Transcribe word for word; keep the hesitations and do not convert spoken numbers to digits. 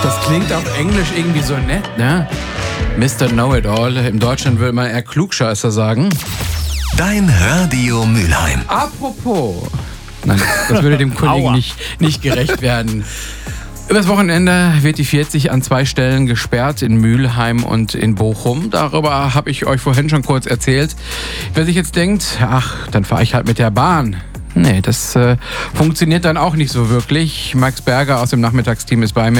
Das klingt auf Englisch irgendwie so nett, ne? Mister Know-it-all. Im Deutschen würde man eher Klugscheißer sagen. Dein Radio Mülheim. Apropos. Nein, das würde dem Kollegen nicht, nicht gerecht werden. Übers Wochenende wird die vierzig an zwei Stellen gesperrt, in Mülheim und in Bochum. Darüber habe ich euch vorhin schon kurz erzählt. Wer sich jetzt denkt, ach, dann fahre ich halt mit der Bahn. Nee, das äh, funktioniert dann auch nicht so wirklich. Max Berger aus dem Nachmittagsteam ist bei mir.